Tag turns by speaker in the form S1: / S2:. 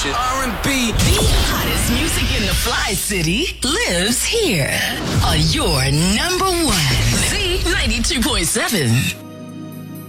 S1: shit. R&B.
S2: The hottest music in the Fly City lives here on your number one. Z92.7.